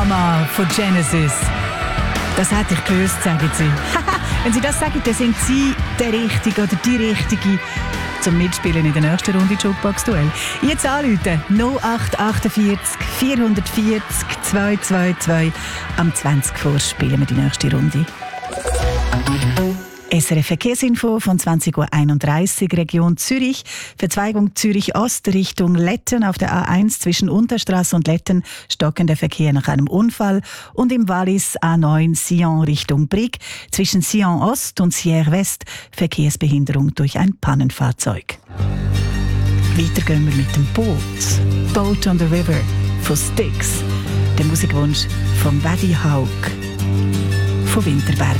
Mama von Genesis. Das hätte ich gewusst, sagen Sie. Wenn Sie das sagen, dann sind Sie der Richtige oder die Richtige zum Mitspielen in der nächsten Runde Jukebox-Duell. Jetzt anrufen 0848 440 222. Am 20 vor spielen wir die nächste Runde. SRF Verkehrsinfo von 20.31 Uhr, Region Zürich. Verzweigung Zürich Ost Richtung Letten auf der A1 zwischen Unterstrasse und Letten stockender Verkehr nach einem Unfall. Und im Wallis A9 Sion Richtung Brig zwischen Sion Ost und Sierre West Verkehrsbehinderung durch ein Pannenfahrzeug. Weiter gehen wir mit dem Boot. Boat on the River von Styx. Der Musikwunsch von Buddy Haug von Winterberg.